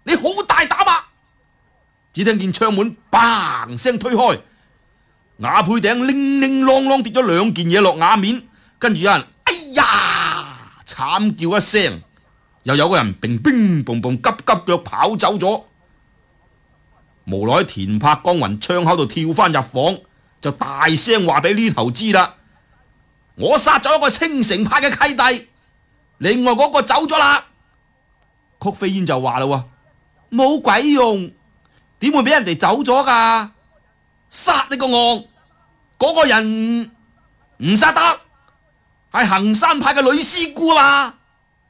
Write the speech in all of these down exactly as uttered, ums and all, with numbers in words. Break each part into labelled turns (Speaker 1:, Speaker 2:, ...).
Speaker 1: 你好大膽啊！只聽見窗門嘭聲推開，瓦配頂鈴鈴啷啷跌咗兩件嘢落瓦面，跟住有人哎呀慘叫一聲，又有個人乒乒乓乓急急腳跑走咗。無奈田柏剛雲窗口度跳翻入房，就大聲話俾呢頭知啦：我殺咗一個青城派嘅契弟，另外嗰個走咗啦。曲飛煙就話啦：冇鬼用，點會俾人哋走咗噶？殺你個戇！嗰個人唔殺得，係衡山派嘅女師姑啊嘛。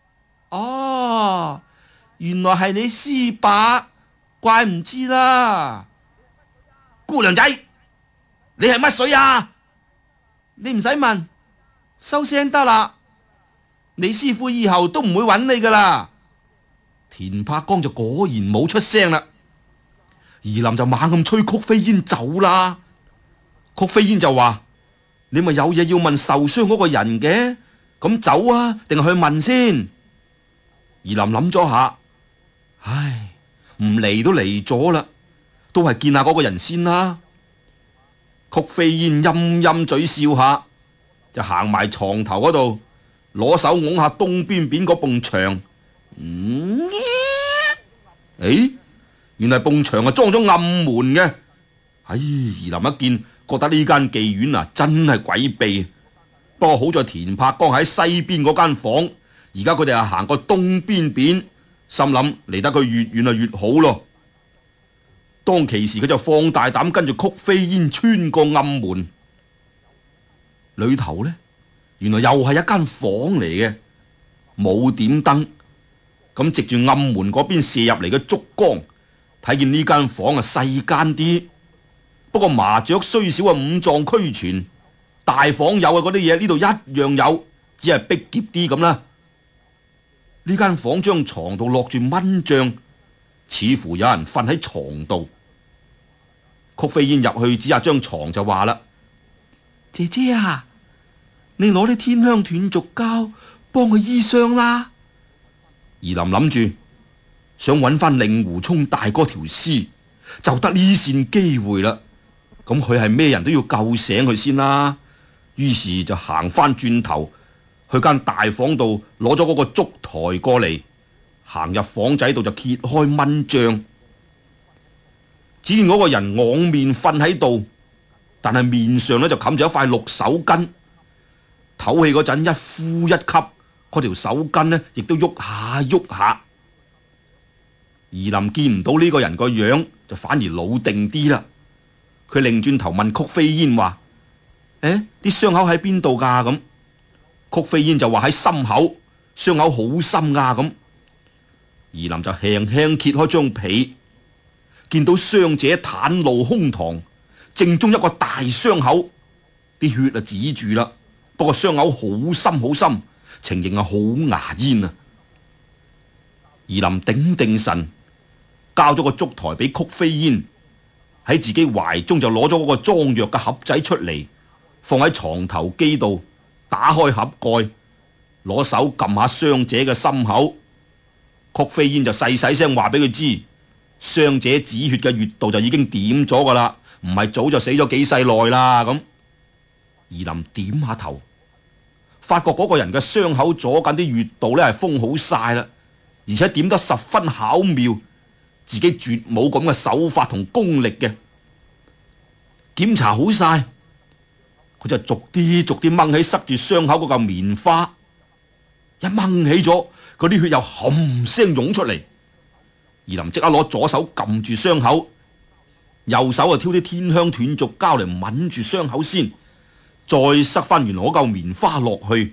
Speaker 1: 哦，原來係你師伯，怪唔知啦。姑娘仔，你係乜水啊？你唔使問，收聲得啦。你師父以後都唔會揾你噶啦。田柏剛就果然冇出聲啦。夷林就猛咁催曲飛煙走啦。曲飛煙就話：你咪有嘢要問受傷嗰個人嘅，咁走啊，定係去問先？夷林諗咗下，唉，唔嚟都嚟咗啦，都係見下嗰個人先啦。曲飛煙陰陰嘴笑下，就行埋床頭嗰度，攞手拱下東邊邊嗰埲牆。嗯，誒，原來埲牆啊裝咗暗門嘅。唉，夷林一見，覺得呢間妓院啊真係詭秘。不過好在田柏剛喺西邊嗰間房，而家佢哋係行過東邊邊，心諗離得佢越遠啊越好咯。當其時佢就放大膽跟住曲飛煙穿過暗門，裏頭呢，原來又係一間房嚟嘅，冇點燈。咁藉住暗門嗰邊射入嚟嘅燭光，睇見呢間房啊細間啲，不過麻雀雖少啊五臟俱全，大房有嘅嗰啲嘢呢度一樣有，只係逼仄啲咁啦。呢間房張床度落住蚊帳，似乎有人瞓喺床度。曲飛煙入去指下張床就話啦：姐姐啊，你攞啲天香斷續膠幫佢醫傷啦。夷林諗住想揾翻令狐沖大哥條屍，就得呢線機會啦。咁佢係咩人都要救醒佢先啦。於是就行翻轉頭去間大房度攞咗嗰個燭台過嚟，行入房仔度就揭開蚊帳，只見嗰個人仰面瞓喺度，但係面上呢就冚住一塊綠手巾，唞氣嗰陣一呼一吸，嗰條手巾呢亦都喐下喐下。夷林見唔到呢個人個樣，就反而老定啲啦。佢擰轉頭問曲飛煙話：誒，啲傷口喺邊度噶？咁曲飛煙就話喺心口，傷口好深啊咁。夷林就輕輕揭開張被，見到傷者袒露胸膛，正中一個大傷口，啲血啊止住啦。不過傷口好深好深，情形啊好牙煙啊。夷林頂定神，交咗個燭台俾曲飛煙，喺自己懷中就攞咗嗰個裝藥嘅盒仔出嚟，放喺床頭機度，打開盒蓋，攞手撳下傷者嘅心口。曲飛煙就細細聲話俾佢知，傷者止血嘅穴道就已經點咗噶啦，唔係早就死咗幾世耐啦。咁夷林點下頭，發覺嗰個人嘅傷口左近啲穴道呢係封好晒啦，而且點得十分巧妙，自己絕冇咁嘅手法同功力嘅。檢查好晒，佢就逐啲逐啲掹起塞住傷口嗰嚿棉花，一掹起咗，嗰啲血又冚聲湧出嚟。夷林即刻攞左手撳住傷口，右手就挑啲天香斷續膠嚟抿住傷口先，再塞翻原來嗰嚿棉花落去。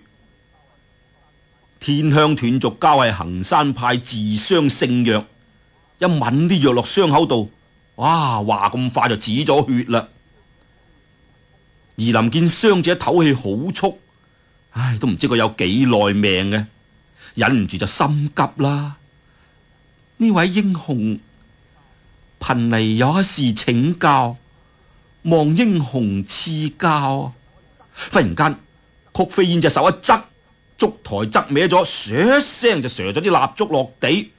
Speaker 1: 天香斷續膠係衡山派治傷聖藥，一抿啲藥落傷口度，哇，話咁快就止咗血啦。夷林見傷者唞氣好促，唉，都唔知佢有幾耐命嘅，忍唔住就心急啦。呢位英雄，貧尼有一事請教，望英雄賜教。忽然間，曲飛煙隻手一側，燭台側歪咗，唰一聲就射咗啲蠟燭落地。